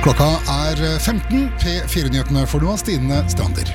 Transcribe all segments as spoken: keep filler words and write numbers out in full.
Klokka er femten, P fire-nyhetene for nå, Stine Strander.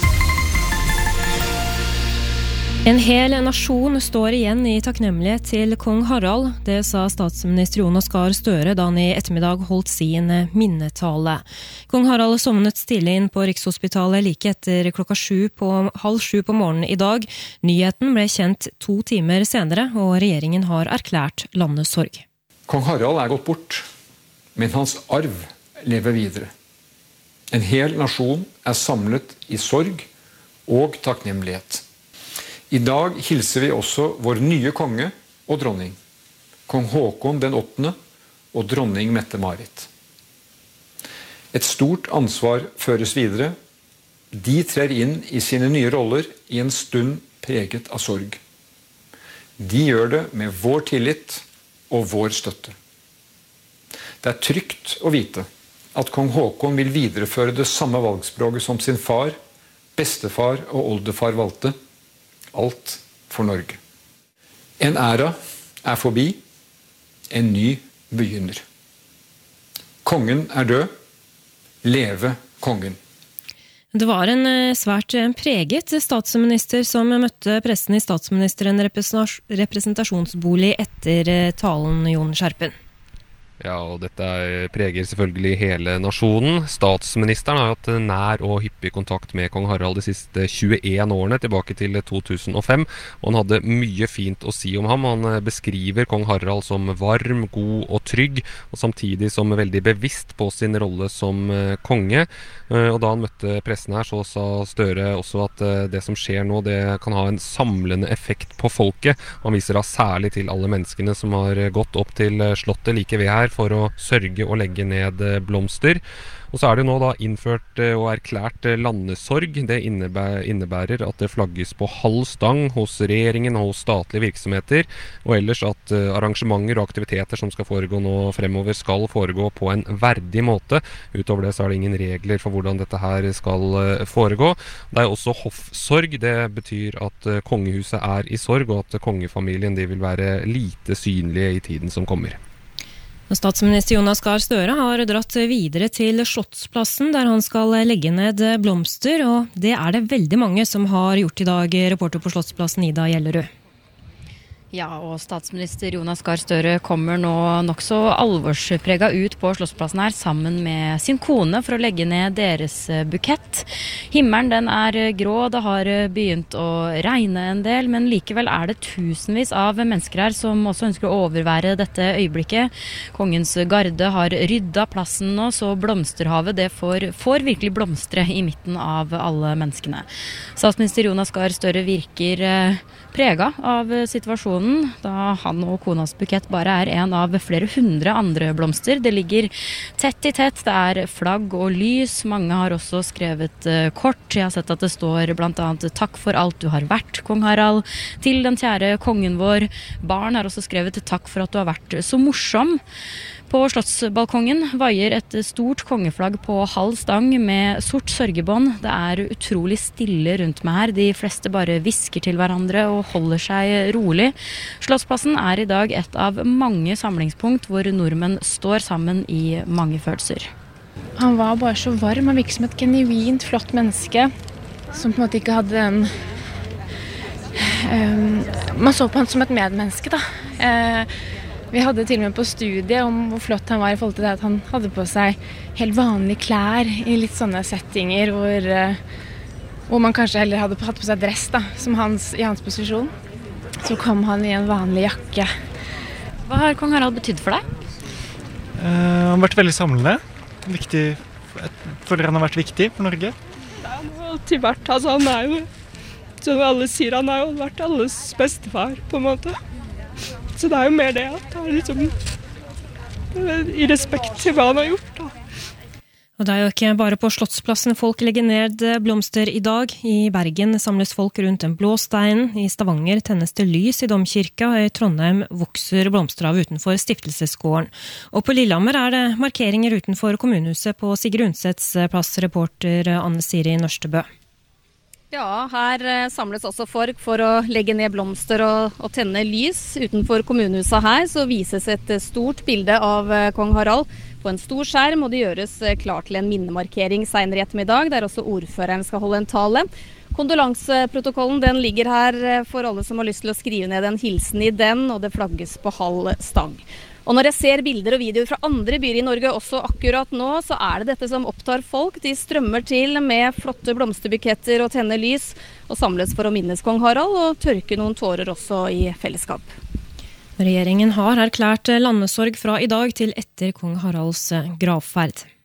En hel nasjon står igjen i takknemlighet til kong Harald. Det sa statsminister Jonas Gahr Støre da han i ettermiddag holdt sin minnetale. Kong Harald sovnet stille inn på Rikshospitalet like etter klokka sju på, halv sju på morgenen i dag. Nyheten ble kjent to timer senere, og regjeringen har erklært landets sorg. Kong Harald er gått bort, men hans arv lever videre. En hel nasjon er samlet i sorg og takknemlighet. I dag hilser vi også vår nye konge og dronning, kong Håkon den åttende og dronning Mette-Marit. Et stort ansvar føres videre. De trer inn i sine nye roller i en stund preget av sorg. De gjør det med vår tillit og vår støtte. Det er trygt å vite at kong Håkon vil videreføre det samme valgspråket som sin far, bestefar og oldefar valgte. Alt for Norge. En æra er forbi, en ny begynner. Kongen er død, leve kongen. Det var en svært preget statsminister som møtte pressen i statsministeren representasjonsbolig etter talen, Jon Skjerpen. Ja, og dette preger selvfølgelig hele nasjonen. Statsministeren har hatt nær og hyppig kontakt med kong Harald de siste tjueen årene, tilbake til to tusen og fem. Og han hadde mye fint å si om ham. Han beskriver kong Harald som varm, god og trygg, og samtidig som veldig bevisst på sin rolle som konge. Og da han møtte pressen her, så sa Støre også at det som skjer nå, det kan ha en samlende effekt på folket. Han viser da særlig til alle menneskene som har gått opp til slottet like ved her, for å sørge og legge ned blomster. Og så er det nå da innført og erklært landesorg. Det innebærer at det flagges på halv stang hos regjeringen og hos statlige virksomheter, og ellers at arrangementer og aktiviteter som skal foregå nå fremover skal foregå på en verdig måte. Utover det så er det ingen regler for hvordan dette her skal foregå. Det er også hoffsorg. Det betyr at kongehuset er i sorg, og at kongefamilien de vil være lite synlige i tiden som kommer. Statsminister Jonas Gahr Støre har dratt videre til Slottsplassen, der han skal legge ned blomster, og det er det veldig mange som har gjort i dag, reporter på Slottsplassen Ida Gjellerud. Ja, og statsminister Jonas Gahr Støre kommer nå nok så alvorsprega ut på Slottsplassen her sammen med sin kone for å legge ned deres bukett. Himmelen den er grå, det har begynt å regne en del, men likevel er det tusenvis av mennesker her som også ønsker å overvære dette øyeblikket. Kongens garde har rydda plassen nå, så blomsterhavet det får, får virkelig blomstre i midten av alle menneskene. Statsminister Jonas Gahr Støre virker prega av situasjonen, da han og konas bukett bare er en av flere hundre andre blomster. Det ligger tett i tett, det er flagg og lys, mange har også skrevet kort. Jeg har sett at det står blant annet «Takk for alt du har vært, kong Harald», til den kjære kongen vår. Barn har også skrevet «Takk for at du har vært så morsom». På slottsbalkongen vaier et stort kongeflagg på halv stang med sort sørgebånd. Det er utrolig stille rundt meg her. De fleste bare hvisker til hverandre og holder seg rolig. Slottsplassen er i dag et av mange samlingspunkt hvor nordmenn står sammen i mange følelser. Han var bare så varm. Han virket som et genuint flott menneske som på en måte ikke hadde den um, man så på han som et medmenneske da. Uh, Vi hadde til og med på studiet om hvor flott han var i forhold til det at han hadde på seg helt vanlige klær i litt sånne settinger hvor, hvor man kanskje heller hadde hatt på seg dress da, som hans, i hans posisjon. Så kom han i en vanlig jakke. Hva har kong Harald betydd for deg? Uh, han har vært veldig samlende. Viktig, for han har vært viktig for Norge. Han har alltid vært, altså han er jo, som alle sier, han har jo vært alles bestefar på en måte. Så det er jo mer det at det er liksom i respekt til hva han har gjort da. Og det er jo ikke bare på Slottsplassen folk legger ned blomster i dag. I Bergen samles folk rundt en blå stein. I Stavanger tennes det lys i Domkirka. I Trondheim vokser blomsterhav utenfor Stiftelsesgården. Og på Lillehammer er det markeringer utenfor kommunehuset på Sigrid Undsets plass, reporter Anne Siri Nørstebø. Ja, her samles også folk for å legge ned blomster og, og tenne lys. Utenfor kommunehuset her så vises et stort bilde av kong Harald på en stor skjerm, og det gjøres klar til en minnemarkering senere i ettermiddag, der også ordføreren skal holde en tale. Kondolanseprotokollen den ligger her for alle som har lyst til å skrive ned en hilsen i den, og det flagges på halv stang. Og når jeg ser bilder og videoer fra andre byer i Norge også akkurat nå, så er det dette som opptar folk. De strømmer til med flotte blomsterbuketter og tenner lys, og samles for å minnes kong Harald og tørke noen tårer også i fellesskap. Regjeringen har erklært landesorg fra i dag til etter kong Haralds gravferd.